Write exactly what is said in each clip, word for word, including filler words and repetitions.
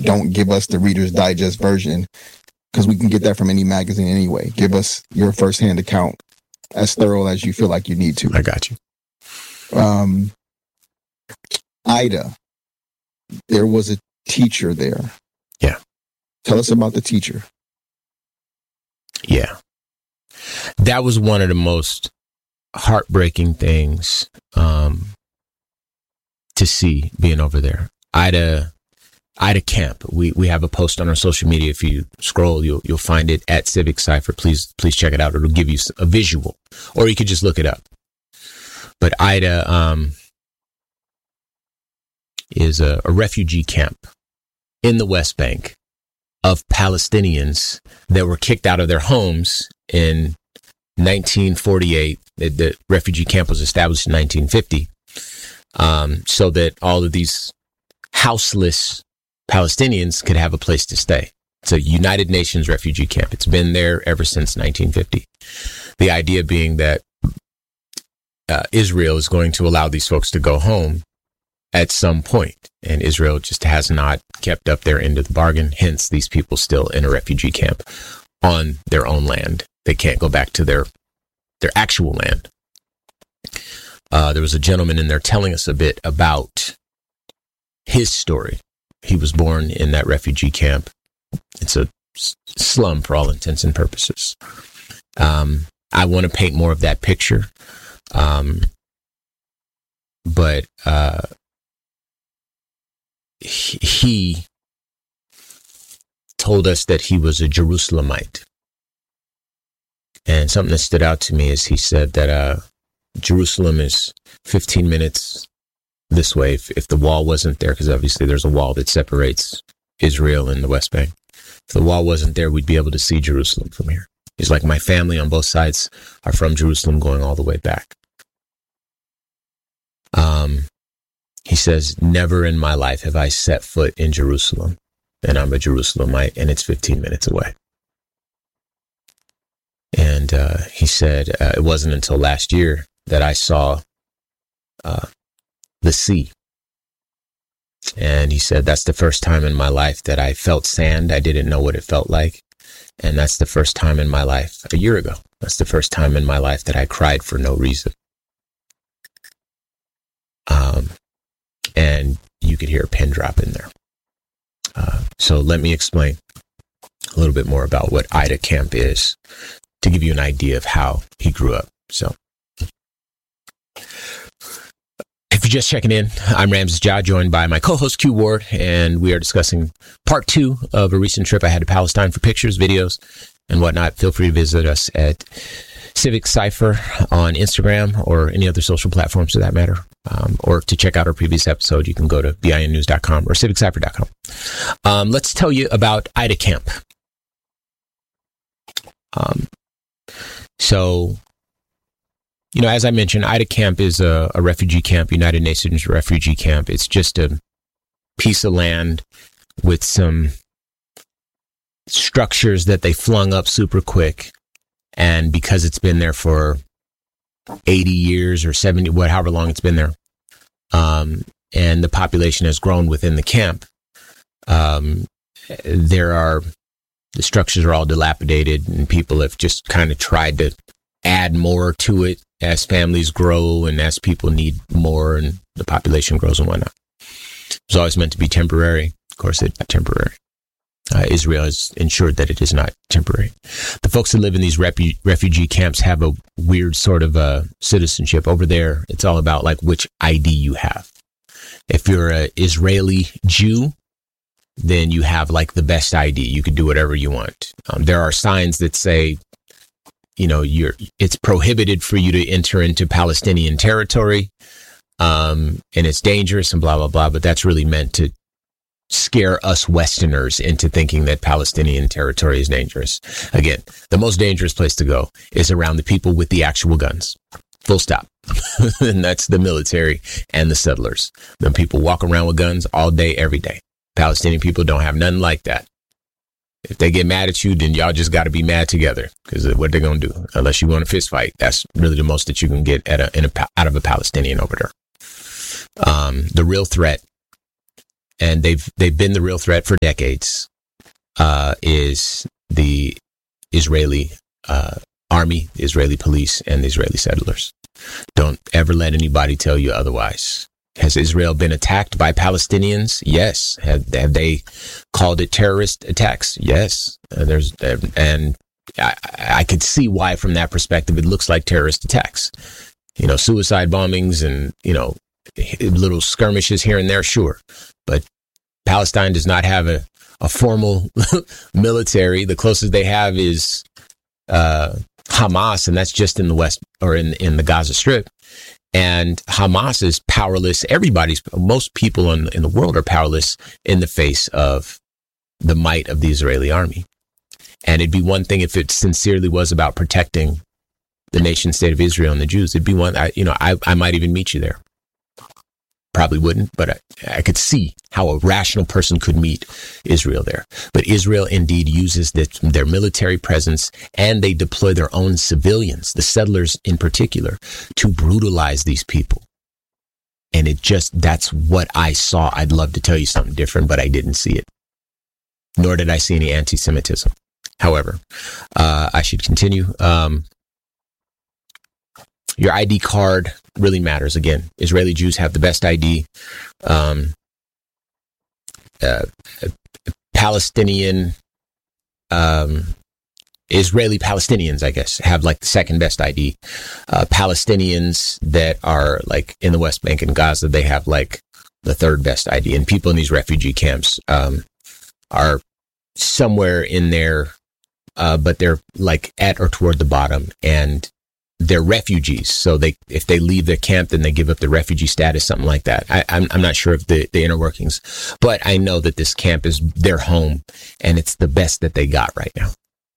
don't give us the Reader's Digest version, because we can get that from any magazine anyway. Give us your firsthand account, as thorough as you feel like you need to. I got you. Um, Ida, there was a teacher there. Yeah. Tell us about the teacher. Yeah. That was one of the most heartbreaking things um, to see being over there. Ida, Ida Camp. We we have a post on our social media. If you scroll, you'll you'll find it at Civic Cypher. Please please check it out. It'll give you a visual, or you could just look it up. But Ida um, is a, a refugee camp in the West Bank of Palestinians that were kicked out of their homes in nineteen forty-eight. The, the refugee camp was established in nineteen fifty, um, so that all of these houseless Palestinians could have a place to stay. It's a United Nations refugee camp. It's been there ever since nineteen fifty. The idea being that uh, Israel is going to allow these folks to go home at some point, and Israel just has not kept up their end of the bargain. Hence, these people still in a refugee camp on their own land. They can't go back to their their actual land. Uh, there was a gentleman in there telling us a bit about his story. He was born in that refugee camp. It's a slum for all intents and purposes. Um, I want to paint more of that picture. Um, but uh, he, he told us that he was a Jerusalemite. And something that stood out to me is he said that uh, Jerusalem is fifteen minutes this way. If, if the wall wasn't there, because obviously there's a wall that separates Israel and the West Bank. If the wall wasn't there, we'd be able to see Jerusalem from here. He's like, my family on both sides are from Jerusalem going all the way back. Um, he says, never in my life have I set foot in Jerusalem, and I'm a Jerusalemite, and it's fifteen minutes away. And uh, he said, uh, it wasn't until last year that I saw uh, the sea. And he said, that's the first time in my life that I felt sand. I didn't know what it felt like. And that's the first time in my life, a year ago, that's the first time in my life that I cried for no reason. Um, and you could hear a pin drop in there. Uh, so let me explain a little bit more about what Ida Camp is, to give you an idea of how he grew up. So if you're just checking in, I'm Ramses Ja, joined by my co-host Q Ward, and we are discussing part two of a recent trip I had to Palestine for pictures, videos, and whatnot. Feel free to visit us at Civic Cypher on Instagram or any other social platforms for that matter. Um, or to check out our previous episode, you can go to B I N news dot com or civic cypher dot com. Um, let's tell you about Ida Camp. Um, so, you know, as I mentioned, Ida Camp is a, a refugee camp, United Nations refugee camp. It's just a piece of land with some structures that they flung up super quick. And because it's been there for eighty years or seventy, what, however long it's been there, um, and the population has grown within the camp, um, there are, the structures are all dilapidated, and people have just kind of tried to add more to it as families grow and as people need more and the population grows and whatnot. It was always meant to be temporary. Of course, it's not temporary. Uh, Israel has ensured that it is not temporary. The folks that live in these repu- refugee camps have a weird sort of uh, citizenship. Over there, it's all about like which I D you have. If you're an Israeli Jew, then you have like the best I D. You can do whatever you want. Um, there are signs that say, you know, you're, it's prohibited for you to enter into Palestinian territory, um, and it's dangerous and blah, blah, blah. But that's really meant to scare us Westerners into thinking that Palestinian territory is dangerous. Again, the most dangerous place to go is around the people with the actual guns. Full stop. And that's the military and the settlers. Them people walk around with guns all day, every day. Palestinian people don't have nothing like that. If they get mad at you, then y'all just got to be mad together, because what they're going to do, unless you want a fist fight, that's really the most that you can get at a, in a, out of a Palestinian over there. Um, the real threat and they've they've been the real threat for decades, uh, is the Israeli uh, army, the Israeli police, and the Israeli settlers. Don't ever let anybody tell you otherwise. Has Israel been attacked by Palestinians? Yes. Have, have they called it terrorist attacks? Yes. Uh, there's uh, and I, I could see why, from that perspective, it looks like terrorist attacks. You know, suicide bombings and, you know, little skirmishes here and there, sure. But Palestine does not have a, a formal military. The closest they have is uh, Hamas, and that's just in the West, or in, in the Gaza Strip. And Hamas is powerless. Everybody's, most people in, in the world are powerless in the face of the might of the Israeli army. And it'd be one thing if it sincerely was about protecting the nation state of Israel and the Jews. It'd be one, I, you know, I, I might even meet you there. Probably wouldn't, but I, I could see how a rational person could meet Israel there. But Israel indeed uses the, their military presence, and they deploy their own civilians, the settlers in particular, to brutalize these people. And it just, that's what I saw. I'd love to tell you something different, but I didn't see it. Nor did I see any anti-Semitism. However, uh, I should continue. Um, Your I D card really matters. Again, Israeli Jews have the best I D. Um, uh, Palestinian, um, Israeli Palestinians, I guess, have like the second best I D. Uh, Palestinians that are like in the West Bank and Gaza, they have like the third best I D. And people in these refugee camps um, are somewhere in there, uh, but they're like at or toward the bottom. And they're refugees, so they if they leave their camp, then they give up the refugee status, something like that. I, I'm I'm not sure of the, the inner workings, but I know that this camp is their home, and it's the best that they got right now.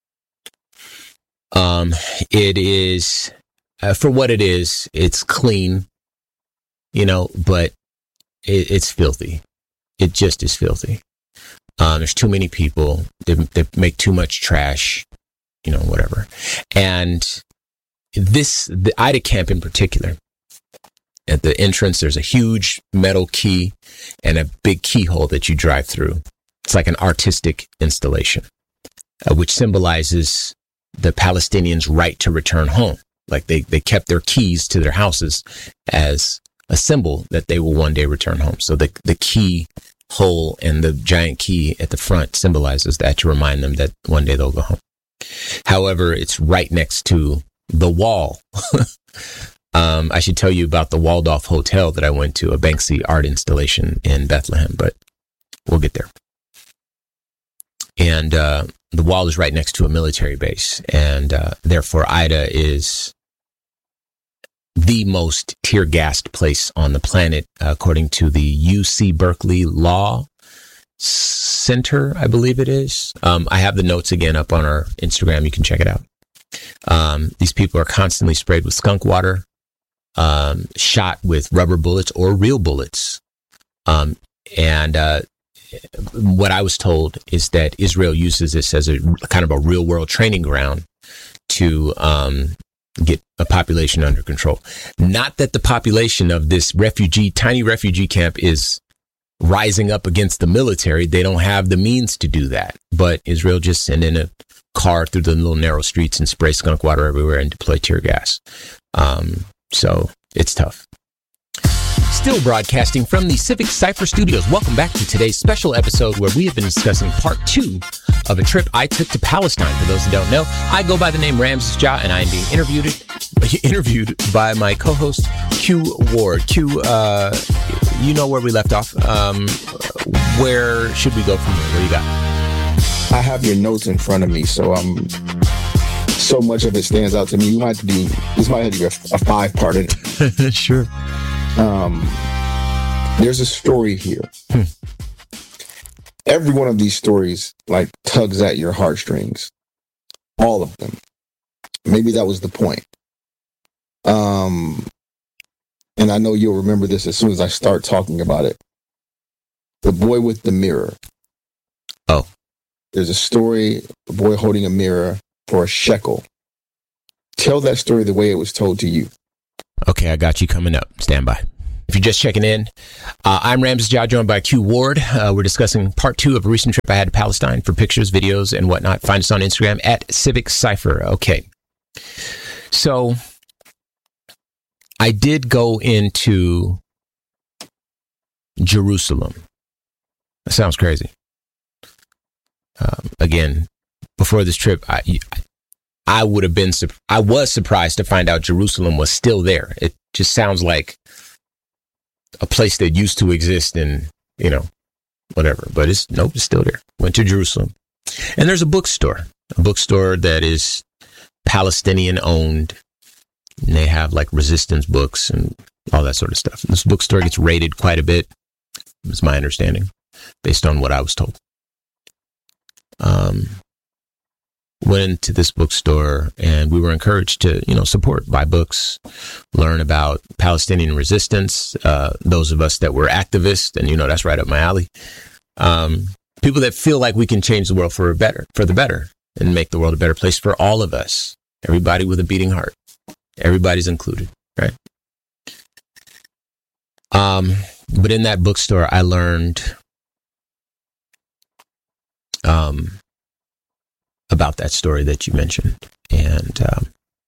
Um, it is uh, for what it is. It's clean, you know, but it, it's filthy. It just is filthy. Um, there's too many people. They, they make too much trash, you know, whatever, and this, the Ida camp in particular, at the entrance, there's a huge metal key and a big keyhole that you drive through. It's like an artistic installation, uh, which symbolizes the Palestinians' right to return home. Like they, they kept their keys to their houses as a symbol that they will one day return home. So the, the key hole and the giant key at the front symbolizes that, to remind them that one day they'll go home. However, it's right next to the wall. um, I should tell you about the Waldorf Hotel that I went to, a Banksy art installation in Bethlehem, but we'll get there. And uh, the wall is right next to a military base, and uh, therefore Ida is the most tear-gassed place on the planet, uh, according to the U C Berkeley Law Center, I believe it is. Um, I have the notes again up on our Instagram. You can check it out. Um, these people are constantly sprayed with skunk water, um, shot with rubber bullets or real bullets. Um, and uh, what I was told is that Israel uses this as a kind of a real world training ground to um, get a population under control. Not that the population of this refugee, tiny refugee camp is rising up against the military. They don't have the means to do that. But Israel just sent in a car through the little narrow streets and spray skunk water everywhere and deploy tear gas. Um, so it's tough. Still broadcasting from the Civic Cypher Studios. Welcome back to today's special episode where we have been discussing part two of a trip I took to Palestine. For those who don't know, I go by the name Ramses Ja, and I am being interviewed interviewed by my co-host Q Ward. Q, uh, you know where we left off. Um, where should we go from here? What do you got? I have your notes in front of me, so um, so much of it stands out to me. We might have to do this. Might have to be a, a five-parter. Sure. Um, there's a story here. Hmm. Every one of these stories like tugs at your heartstrings. All of them. Maybe that was the point. Um, and I know you'll remember this as soon as I start talking about it. The boy with the mirror. Oh. There's a story, a boy holding a mirror for a shekel. Tell that story the way it was told to you. Okay, I got you coming up. Stand by. If you're just checking in, uh, I'm Ramses Jah, joined by Q Ward. Uh, we're discussing part two of a recent trip I had to Palestine. For pictures, videos, and whatnot, find us on Instagram at Civic Cypher. Okay. So I did go into Jerusalem. That sounds crazy. Um, again, before this trip, I, I would have been, I was surprised to find out Jerusalem was still there. It just sounds like a place that used to exist in, you know, whatever. But it's, nope, it's still there. Went to Jerusalem. And there's a bookstore, a bookstore that is Palestinian owned. And they have like resistance books and all that sort of stuff. And this bookstore gets raided quite a bit, is my understanding, based on what I was told. Um, went into this bookstore and we were encouraged to, you know, support, buy books, learn about Palestinian resistance. Uh, those of us that were activists, and, you know, that's right up my alley. Um, people that feel like we can change the world for a better, for the better, and make the world a better place for all of us. Everybody with a beating heart. Everybody's included, right? Um, but in that bookstore, I learned, um, about that story that you mentioned. And um,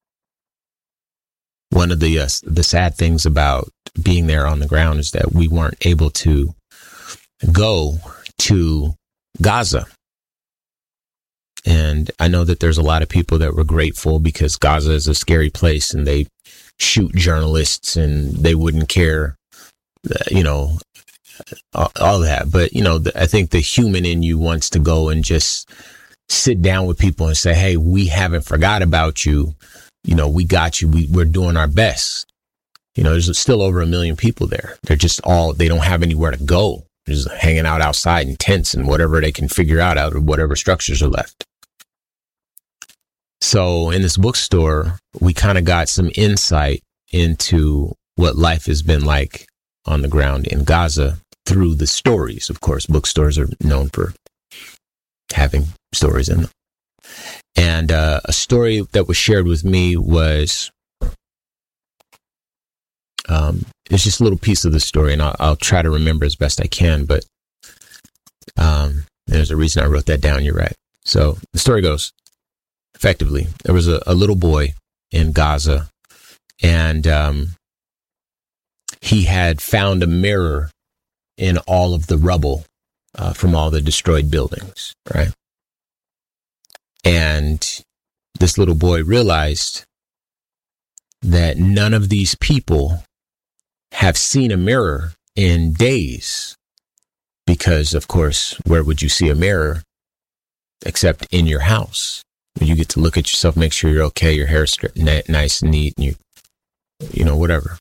one of the uh, the sad things about being there on the ground is that we weren't able to go to Gaza. And I know that there's a lot of people that were grateful because Gaza is a scary place and they shoot journalists and they wouldn't care, you know, all, all that. But, you know, the, I think the human in you wants to go and just sit down with people and say, hey, we haven't forgot about you. You know, we got you. We, we're doing our best. You know, there's still over a million people there. They're just all, they don't have anywhere to go. They're just hanging out outside in tents and whatever they can figure out out of whatever structures are left. So in this bookstore, we kind of got some insight into what life has been like on the ground in Gaza through the stories. Of course, bookstores are known for having stories in them. And uh, a story that was shared with me was, um, it's just a little piece of the story, and I'll, I'll try to remember as best I can, but um, there's a reason I wrote that down, you're right. So the story goes, effectively, there was a, a little boy in Gaza, and um, he had found a mirror in all of the rubble uh, from all the destroyed buildings, right? And this little boy realized that none of these people have seen a mirror in days because, of course, where would you see a mirror except in your house? You get to look at yourself, make sure you're okay, your hair's nice and neat, and you, you know, whatever.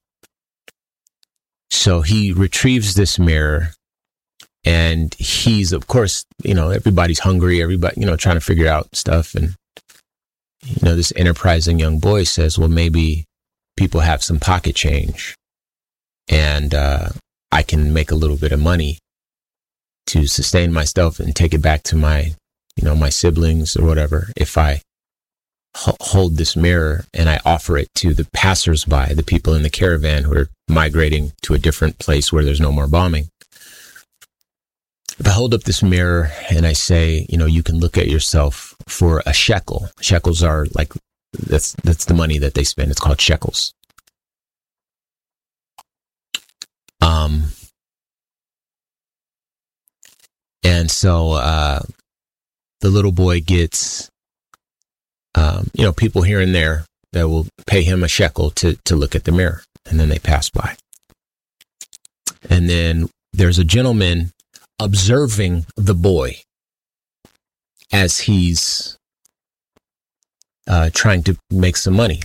So he retrieves this mirror, and he's, of course, you know, everybody's hungry, everybody, you know, trying to figure out stuff. And, you know, this enterprising young boy says, well, maybe people have some pocket change, and uh, I can make a little bit of money to sustain myself and take it back to my, you know, my siblings or whatever, if I h- hold this mirror and I offer it to the passersby, the people in the caravan who are migrating to a different place where there's no more bombing. If I hold up this mirror and I say, you know, you can look at yourself for a shekel. Shekels are like, that's, that's the money that they spend. It's called shekels. Um, and so, uh, the little boy gets, um, you know, people here and there that will pay him a shekel to, to look at the mirror, and then they pass by. And then there's a gentleman observing the boy as he's uh, trying to make some money.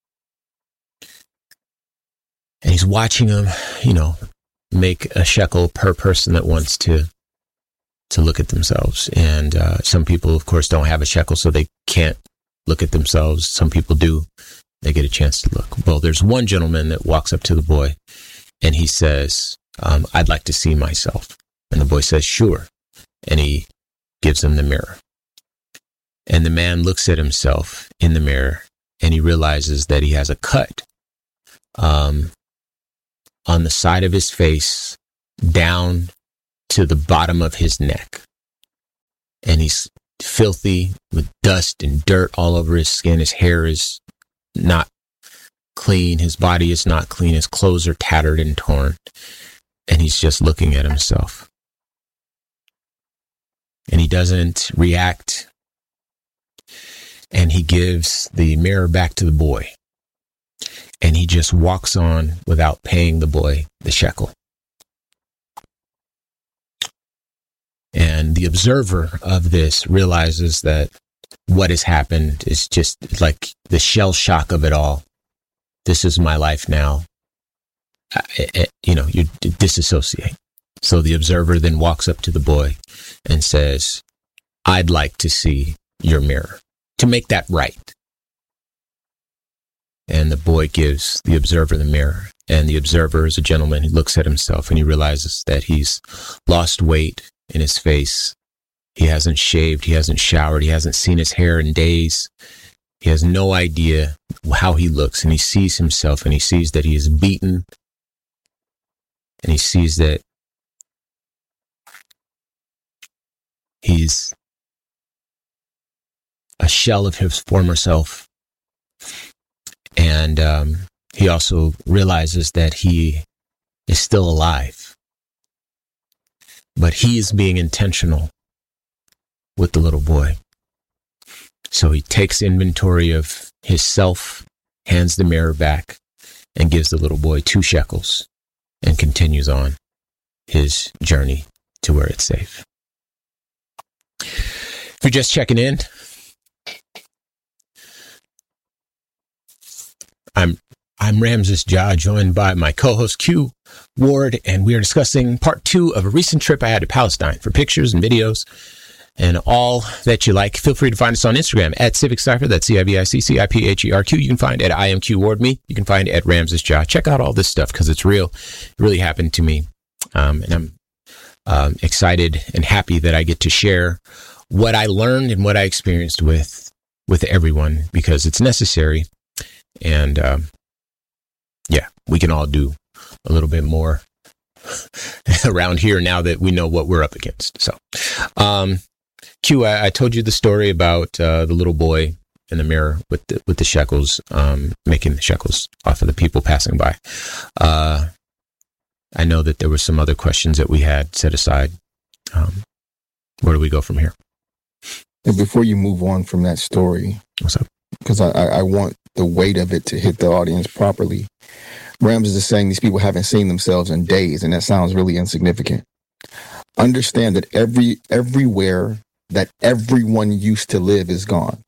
And he's watching him, you know, make a shekel per person that wants to to look at themselves. And uh, some people, of course, don't have a shekel, so they can't look at themselves. Some people do. They get a chance to look. Well, there's one gentleman that walks up to the boy, and he says, um, I'd like to see myself. And the boy says, sure. And he gives him the mirror. And the man looks at himself in the mirror, and he realizes that he has a cut um, on the side of his face down to the bottom of his neck. And he's filthy with dust and dirt all over his skin. His hair is not clean. His body is not clean. His clothes are tattered and torn. And he's just looking at himself. And he doesn't react. And he gives the mirror back to the boy. And he just walks on without paying the boy the shekel. And the observer of this realizes that what has happened is just like the shell shock of it all. This is my life now. I, I, you know, you disassociate. So the observer then walks up to the boy and says, I'd like to see your mirror to make that right. And the boy gives the observer the mirror. And the observer is a gentleman. He looks at himself and he realizes that he's lost weight in his face. He hasn't shaved. He hasn't showered. He hasn't seen his hair in days. He has no idea how he looks. And he sees himself and he sees that he is beaten. And he sees that he's a shell of his former self. And um, he also realizes that he is still alive. But he is being intentional with the little boy. So he takes inventory of his self, hands the mirror back, and gives the little boy two shekels and continues on his journey to where it's safe. If you're just checking in, I'm I'm Ramses Ja, joined by my co-host Q Ward, and we are discussing part two of a recent trip I had to Palestine. For pictures and videos and all that you like, feel free to find us on Instagram at Civic Cypher. That's C I V I C C I P H E R Q. You can find at I am Q Ward me. You can find at Ramses Ja. Check out all this stuff because it's real. It really happened to me, um, and I'm um, excited and happy that I get to share what I learned and what I experienced with with everyone because it's necessary. And um, yeah, we can all do a little bit more around here now that we know what we're up against. So, um, Q, I, I told you the story about uh, the little boy in the mirror with the, with the shekels, um, making the shekels off of the people passing by. Uh, I know that there were some other questions that we had set aside. Um, where do we go from here? And before you move on from that story, what's up? Because I, I, I want the weight of it to hit the audience properly. Ramses is saying these people haven't seen themselves in days, and that sounds really insignificant. Understand that every everywhere that everyone used to live is gone.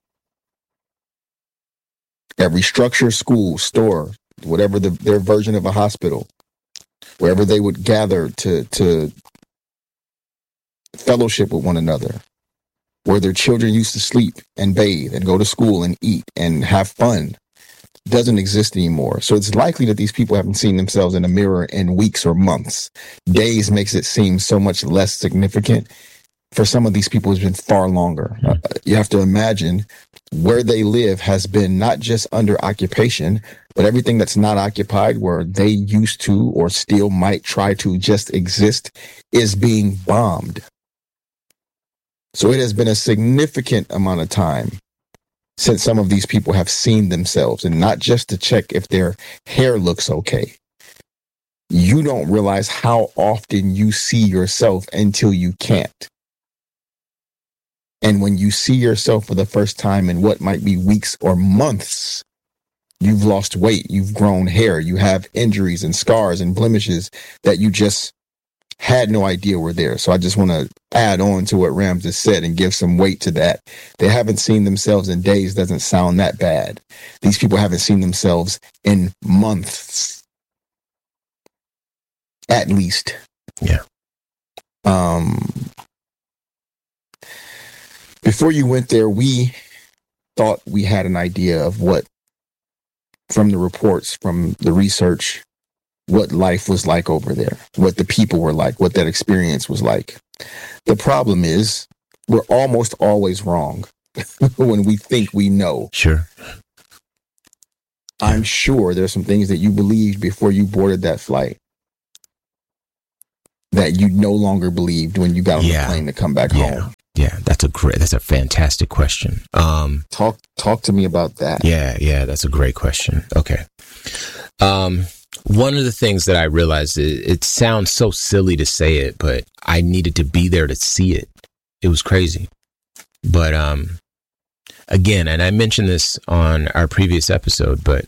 Every structure, school, store, whatever the, their version of a hospital, wherever they would gather to to fellowship with one another, where their children used to sleep and bathe and go to school and eat and have fun, doesn't exist anymore. So it's likely that these people haven't seen themselves in a mirror in weeks or months. Days makes it seem so much less significant. For some of these people, it's been far longer. Uh, you have to imagine where they live has been not just under occupation, but everything that's not occupied, where they used to or still might try to just exist, is being bombed. So it has been a significant amount of time since some of these people have seen themselves, and not just to check if their hair looks okay. You don't realize how often you see yourself until you can't. And when you see yourself for the first time in what might be weeks or months, you've lost weight, you've grown hair, you have injuries and scars and blemishes that you just had no idea were there. So I just want to add on to what Ramses said and give some weight to that. They haven't seen themselves in days doesn't sound that bad. These people haven't seen themselves in months, at least. Yeah. Um. Before you went there, we thought we had an idea of what, from the reports, from the research, what life was like over there, what the people were like, what that experience was like. The problem is we're almost always wrong when we think we know. Sure. I'm sure there's some things that you believed before you boarded that flight that you no longer believed when you got on Yeah. the plane to come back Yeah. home. Yeah, that's a great, that's a fantastic question. Um, Talk, talk to me about that. yeah, yeah, that's a great question. Okay. Um, one of the things that I realized, it, it sounds so silly to say it, but I needed to be there to see it. It was crazy. But, um, again, and I mentioned this on our previous episode, but,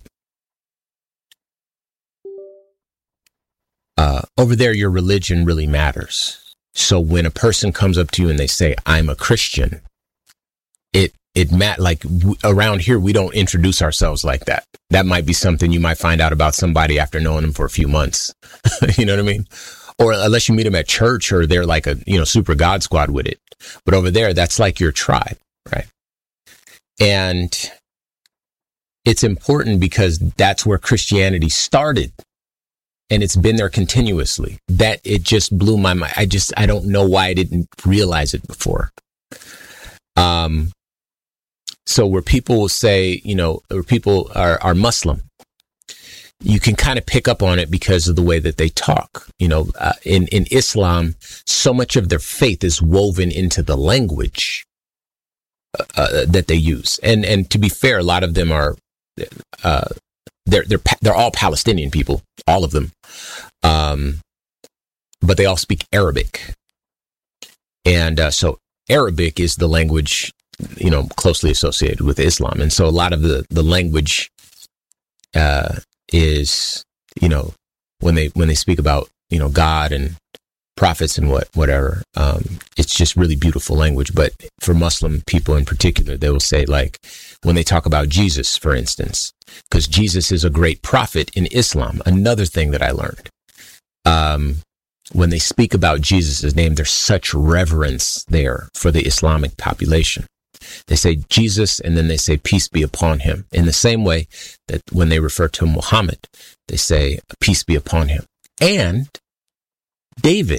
uh, over there, your religion really matters. So when a person comes up to you and they say, I'm a Christian, it, it mat like w- around here, we don't introduce ourselves like that. That might be something you might find out about somebody after knowing them for a few months. You know what I mean? Or unless you meet them at church or they're like a, you know, super God squad with it. But over there, that's like your tribe, right? And it's important because that's where Christianity started. And it's been there continuously. That it just blew my mind. I just, I don't know why I didn't realize it before. Um, so where people will say, you know, where people are, are Muslim, you can kind of pick up on it because of the way that they talk. You know, uh, in, in Islam, so much of their faith is woven into the language uh, that they use. And, and to be fair, a lot of them are, uh, They're they're they're all Palestinian people, all of them, um, but they all speak Arabic, and uh, so Arabic is the language, you know, closely associated with Islam, and so a lot of the the language uh, is, you know, when they when they speak about, you know, God and prophets and what whatever, um, it's just really beautiful language. But for Muslim people in particular, they will say, like, when they talk about Jesus, for instance, because Jesus is a great prophet in Islam. Another thing that I learned, um, when they speak about Jesus' name, there's such reverence there for the Islamic population. They say Jesus, and then they say peace be upon him, in the same way that when they refer to Muhammad, they say peace be upon him. And David,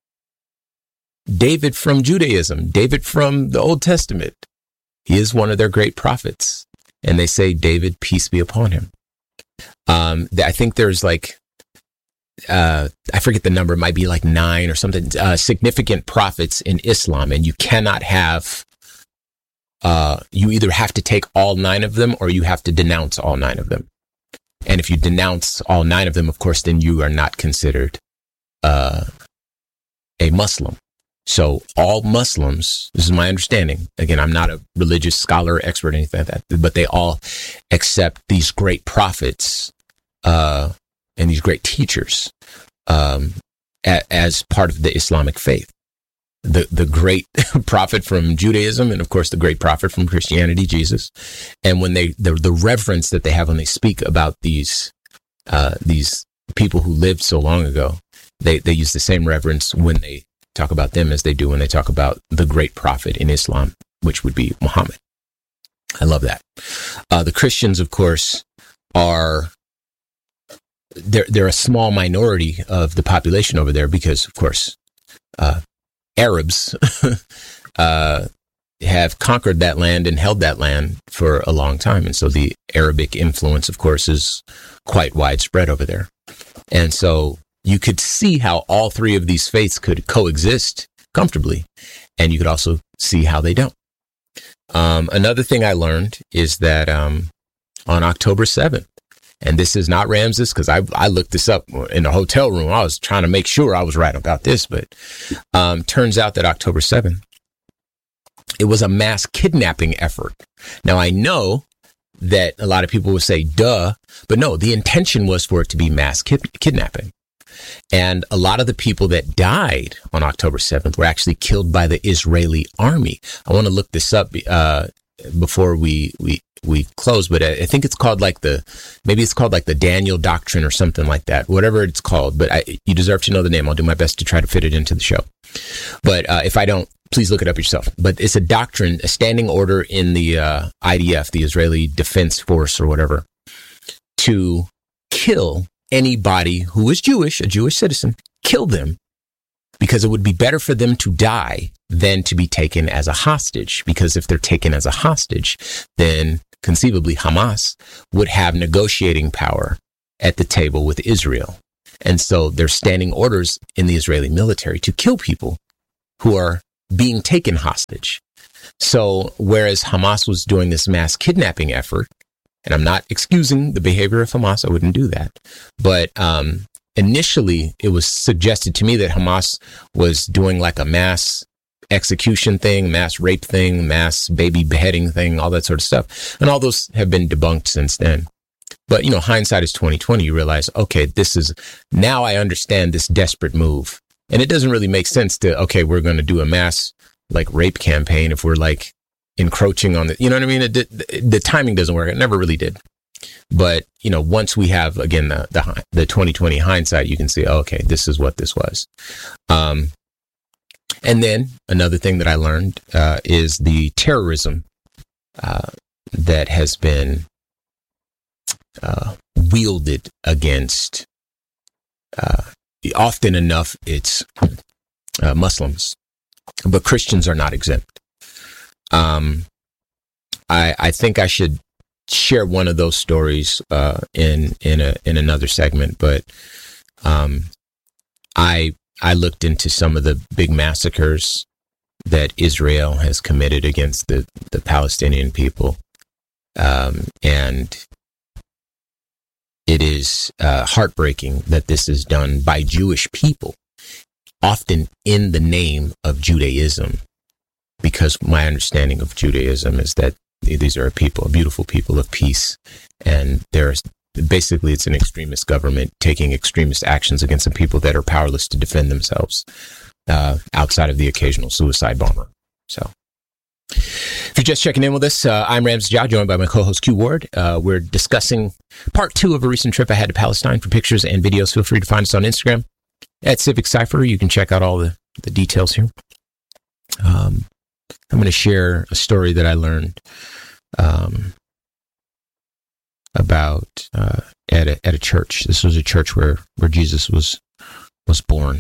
David from Judaism, David from the Old Testament, he is one of their great prophets. And they say, David, peace be upon him. Um, I think there's like, uh, I forget the number, it might be like nine or something, uh, significant prophets in Islam. And you cannot have, uh, you either have to take all nine of them or you have to denounce all nine of them. And if you denounce all nine of them, of course, then you are not considered uh, a Muslim. So all Muslims, this is my understanding. Again, I'm not a religious scholar, expert, anything like that, but they all accept these great prophets uh, and these great teachers um, a, as part of the Islamic faith. The the great prophet from Judaism, and of course the great prophet from Christianity, Jesus. And when they the the reverence that they have when they speak about these uh, these people who lived so long ago, they they use the same reverence when they talk about them as they do when they talk about the great prophet in Islam, which would be Muhammad. I love that. Uh, the Christians, of course, are they're they're a small minority of the population over there because, of course, uh, Arabs uh, have conquered that land and held that land for a long time, and so the Arabic influence, of course, is quite widespread over there, and so you could see how all three of these faiths could coexist comfortably, and you could also see how they don't. Um, another thing I learned is that um, on October seventh, and this is not Ramses, because I I looked this up in the hotel room. I was trying to make sure I was right about this, but um, turns out that October seventh, it was a mass kidnapping effort. Now, I know that a lot of people would say, duh, but no, the intention was for it to be mass kid- kidnapping. And a lot of the people that died on October seventh were actually killed by the Israeli army. I want to look this up uh, before we, we, we close, but I think it's called like the, maybe it's called like the Daniel Doctrine or something like that, whatever it's called. But I, you deserve to know the name. I'll do my best to try to fit it into the show. But uh, if I don't, please look it up yourself. But it's a doctrine, a standing order in the uh, I D F, the Israeli Defense Force or whatever, to kill anybody who is Jewish, a Jewish citizen, kill them, because it would be better for them to die than to be taken as a hostage. Because if they're taken as a hostage, then conceivably Hamas would have negotiating power at the table with Israel. And so there's standing orders in the Israeli military to kill people who are being taken hostage. So whereas Hamas was doing this mass kidnapping effort, and I'm not excusing the behavior of Hamas, I wouldn't do that. But um, initially, it was suggested to me that Hamas was doing like a mass execution thing, mass rape thing, mass baby beheading thing, all that sort of stuff. And all those have been debunked since then. But, you know, hindsight is twenty twenty. You realize, okay, this is, now I understand this desperate move. And it doesn't really make sense to, okay, we're going to do a mass like rape campaign if we're like encroaching on the, you know what I mean? It, the, the timing doesn't work. It never really did. But, you know, once we have, again, the, the, the twenty twenty hindsight, you can see, oh, okay, this is what this was. Um, and then another thing that I learned uh, is the terrorism uh, that has been uh, wielded against, uh, often enough, it's uh, Muslims, but Christians are not exempt. Um, I, I think I should share one of those stories uh, in in a in another segment, but um, I I looked into some of the big massacres that Israel has committed against the the Palestinian people, um, and it is uh, heartbreaking that this is done by Jewish people, often in the name of Judaism. Because my understanding of Judaism is that these are a people, a beautiful people of peace, and there's basically it's an extremist government taking extremist actions against some people that are powerless to defend themselves, uh, outside of the occasional suicide bomber. So, if you're just checking in with us, uh, I'm Ramses Ja, joined by my co-host Q Ward. Uh, we're discussing part two of a recent trip I had to Palestine. For pictures and videos, feel free to find us on Instagram at Civic Cypher. You can check out all the, the details here. Um, I'm going to share a story that I learned um, about uh, at a at a church. This was a church where where Jesus was was born.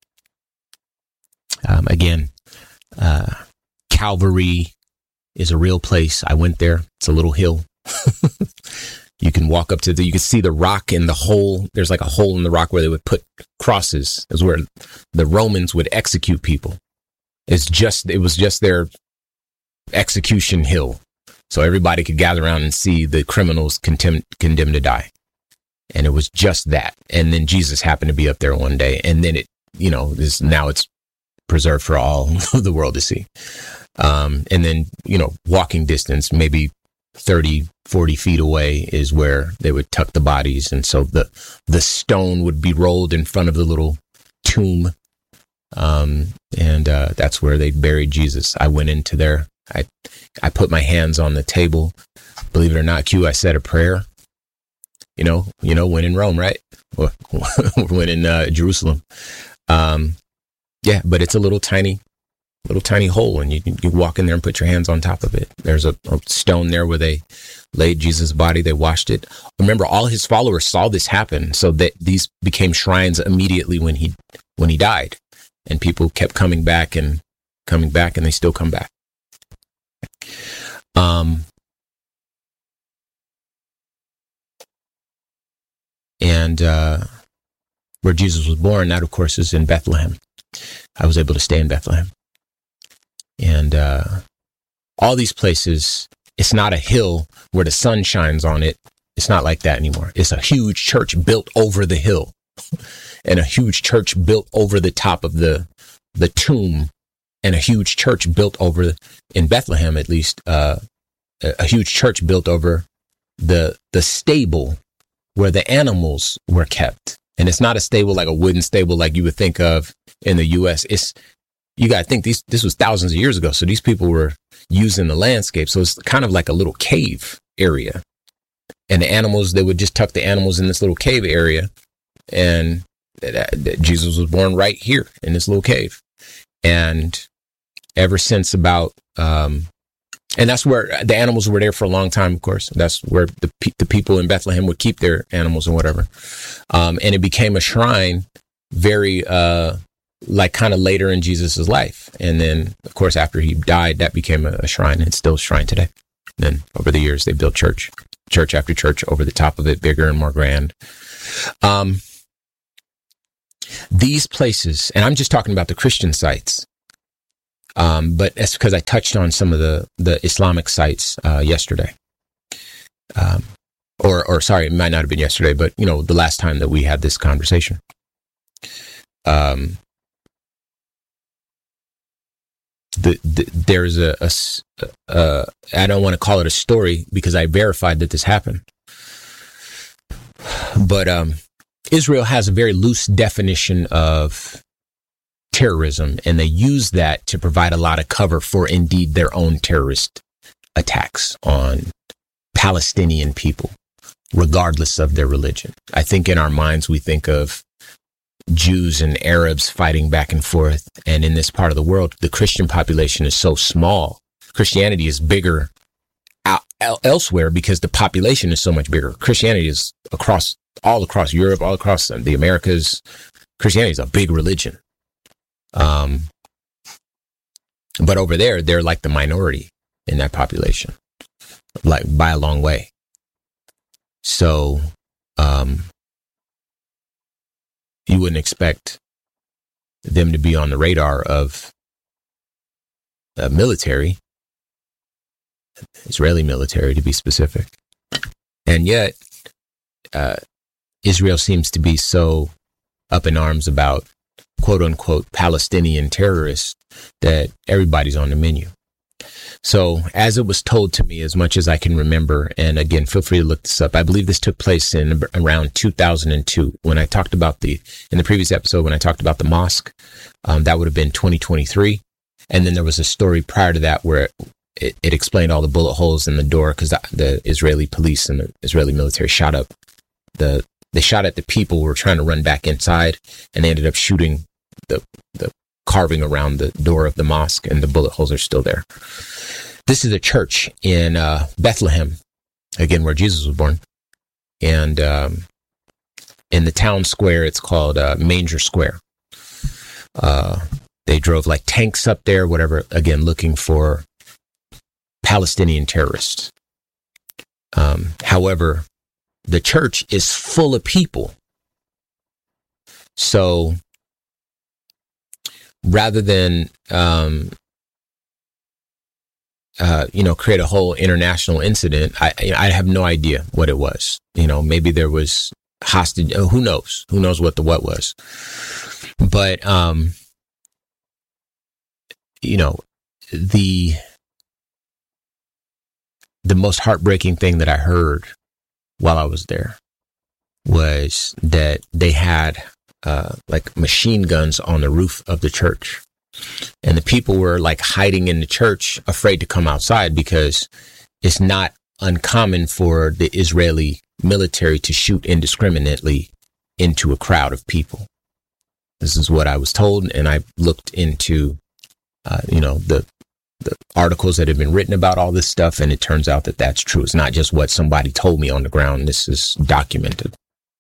Um, again, uh, Calvary is a real place. I went there. It's a little hill. You can walk up to the. You can see the rock in the hole. There's like a hole in the rock where they would put crosses. Is where the Romans would execute people. It's just, it was just their execution hill. So everybody could gather around and see the criminals condemned, condemned to die. And it was just that. And then Jesus happened to be up there one day. And then it, you know, this, now it's preserved for all of the world to see. Um, and then, you know, walking distance, maybe thirty, forty feet away is where they would tuck the bodies. And so the, the stone would be rolled in front of the little tomb. Um, and, uh, that's where they buried Jesus. I went into there. I, I put my hands on the table. Believe it or not, Q, I said a prayer, you know, you know, when in Rome, right? When in, uh, Jerusalem. Um, yeah, but it's a little tiny, little tiny hole, and you you walk in there and put your hands on top of it. There's a, a stone there where they laid Jesus' body. They washed it. Remember, all his followers saw this happen. So that these became shrines immediately when he, when he died. And people kept coming back and coming back, and they still come back. Um, and uh, where Jesus was born, that, of course, is in Bethlehem. I was able to stay in Bethlehem. And uh, all these places, it's not a hill where the sun shines on it. It's not like that anymore. It's a huge church built over the hill. And a huge church built over the top of the the tomb, and a huge church built over, in Bethlehem at least, uh, a, a huge church built over the the stable where the animals were kept. And it's not a stable like a wooden stable like you would think of in the U S. It's, you got to think these this was thousands of years ago, so these people were using the landscape. So it's kind of like a little cave area, and the animals, they would just tuck the animals in this little cave area, and That, that Jesus was born right here in this little cave. And ever since about, um, and that's where the animals were there for a long time, of course. That's where the the people in Bethlehem would keep their animals and whatever. Um, and it became a shrine very, uh, like kind of later in Jesus's life. And then, of course, after he died, that became a, a shrine, and it's still a shrine today. Then over the years, they built church, church after church over the top of it, bigger and more grand. Um, these places, and I'm just talking about the Christian sites, um, but that's because I touched on some of the, the Islamic sites uh, yesterday. Um, or, or sorry, it might not have been yesterday, but, you know, the last time that we had this conversation. Um, the, the, there's a, a, a, I don't want to call it a story because I verified that this happened. But um, Israel has a very loose definition of terrorism, and they use that to provide a lot of cover for indeed their own terrorist attacks on Palestinian people, regardless of their religion. I think in our minds, we think of Jews and Arabs fighting back and forth. And in this part of the world, the Christian population is so small. Christianity is bigger out, el- elsewhere because the population is so much bigger. Christianity is across, all across Europe, all across the Americas. Christianity is a big religion. Um, but over there, they're like the minority in that population, like by a long way. So, um, you wouldn't expect them to be on the radar of uh, military, Israeli military to be specific. And yet, uh, Israel seems to be so up in arms about quote unquote Palestinian terrorists that everybody's on the menu. So as it was told to me, as much as I can remember, and again, feel free to look this up. I believe this took place in around two thousand two. When I talked about the, in the previous episode, when I talked about the mosque, um, that would have been twenty twenty-three. And then there was a story prior to that where it, it explained all the bullet holes in the door because the, the Israeli police and the Israeli military shot up the, they shot at the people who were trying to run back inside, and they ended up shooting the, the carving around the door of the mosque, and the bullet holes are still there. This is a church in uh, Bethlehem, again, where Jesus was born. And um, in the town square, it's called uh, Manger Square. Uh, they drove like tanks up there, whatever, again, looking for Palestinian terrorists. Um, however, the church is full of people. So rather than, um, uh, you know, create a whole international incident, I, I have no idea what it was. You know, maybe there was hostage. Oh, who knows? Who knows what the what was? But, um, you know, the the most heartbreaking thing that I heard while I was there was that they had uh, like machine guns on the roof of the church. And the people were like hiding in the church, afraid to come outside because it's not uncommon for the Israeli military to shoot indiscriminately into a crowd of people. This is what I was told. And I looked into, uh, you know, the the articles that have been written about all this stuff. And it turns out that that's true. It's not just what somebody told me on the ground. This is documented.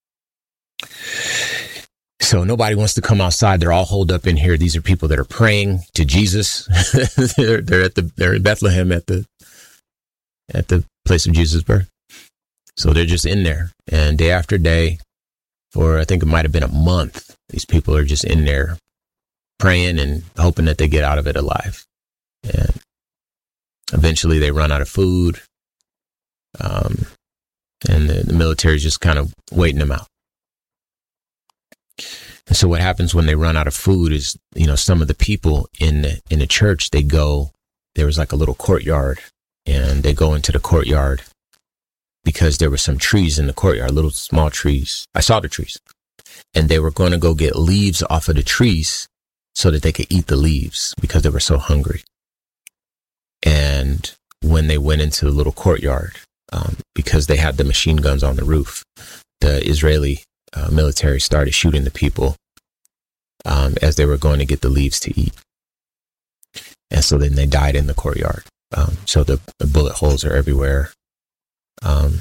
So nobody wants to come outside. They're all holed up in here. These are people that are praying to Jesus. they're, they're at the, they're in Bethlehem at the, at the place of Jesus' birth. So they're just in there, and day after day for, I think it might've been a month, these people are just in there praying and hoping that they get out of it alive. And eventually they run out of food. Um, and the, the military is just kind of waiting them out. And so what happens when they run out of food is, you know, some of the people in the, in the church, they go, there was like a little courtyard, and they go into the courtyard because there were some trees in the courtyard, little small trees. I saw the trees, and they were going to go get leaves off of the trees so that they could eat the leaves because they were so hungry. And when they went into the little courtyard, um, because they had the machine guns on the roof, the Israeli Uh, military started shooting the people um, as they were going to get the leaves to eat. And so then they died in the courtyard. Um, so the, the bullet holes are everywhere. Um,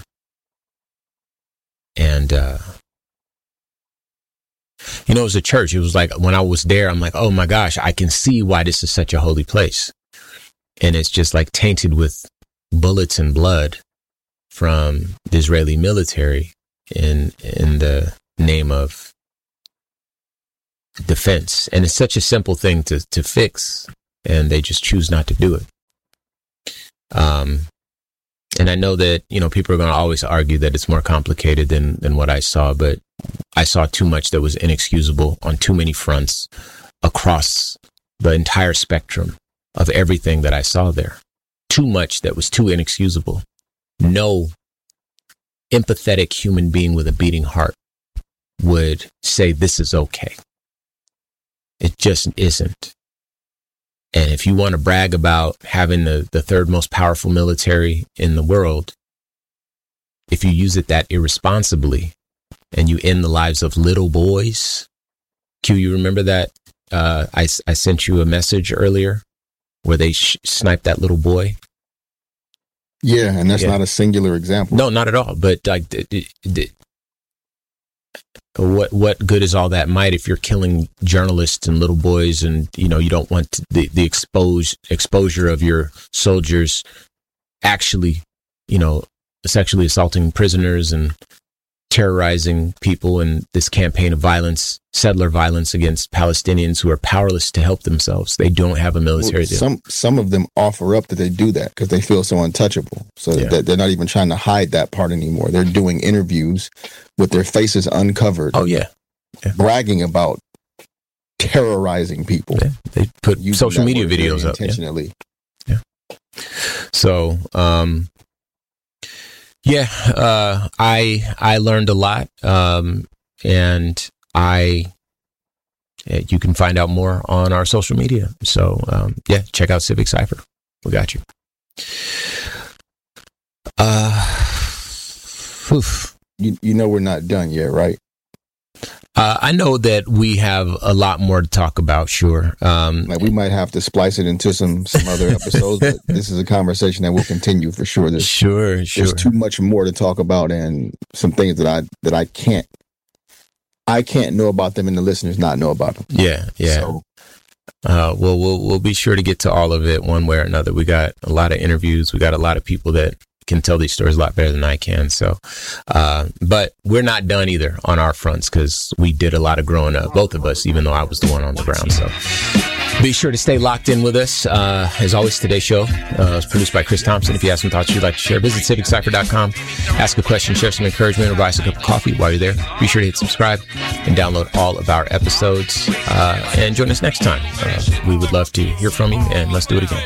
and, uh, you know, it was a church. It was like when I was there, I'm like, oh my gosh, I can see why this is such a holy place. And it's just like tainted with bullets and blood from the Israeli military in in the name of defense. And it's such a simple thing to, to fix, and they just choose not to do it. Um, and I know that, you know, people are going to always argue that it's more complicated than, than what I saw, but I saw too much that was inexcusable on too many fronts across the entire spectrum of everything that I saw there. Too much that was too inexcusable. No empathetic human being with a beating heart would say this is okay. It just isn't. And if you want to brag about having the, the third most powerful military in the world, if you use it that irresponsibly and you end the lives of little boys, Q, you remember that? Uh, I, I sent you a message earlier where they sh- sniped that little boy. Yeah, and that's Yeah. not a singular example. No, not at all. But like, d- d- d- what what good is all that might if you're killing journalists and little boys, and you know you don't want to, the the expose exposure of your soldiers actually, you know, sexually assaulting prisoners and terrorizing people in this campaign of violence, settler violence against Palestinians who are powerless to help themselves. They don't have a military Well, deal. some some of them offer up that they do that because they feel so untouchable. So Yeah. that they're not even trying to hide that part anymore. They're doing interviews with their faces uncovered, Oh yeah, bragging about terrorizing people. yeah. They put using social that media word very videos up. Yeah. intentionally. So, um, yeah, uh, I, I learned a lot. Um, and I, yeah, you can find out more on our social media. So, um, yeah, check out Civic Cypher. We got you. Uh, oof. You you know we're not done yet, right? Uh, I know that we have a lot more to talk about. Sure. Um, Like we might have to splice it into some some other episodes, but this is a conversation that will continue for sure. There's sure, sure. there's too much more to talk about, and some things that I that I can't I can't know about them, and the listeners not know about them. Yeah, yeah. So, Uh, well, we'll we'll be sure to get to all of it one way or another. We got a lot of interviews. We got a lot of people that can tell these stories a lot better than I can. So, uh, but we're not done either on our fronts because we did a lot of growing up, both of us, even though I was the one on the ground. So be sure to stay locked in with us. Uh, as always, today's show uh, is produced by Chris Thompson. If you have some thoughts you'd like to share, visit civic cypher dot com. Ask a question, share some encouragement, or buy us a cup of coffee while you're there. Be sure to hit subscribe and download all of our episodes. Uh, and join us next time. Uh, we would love to hear from you, and let's do it again.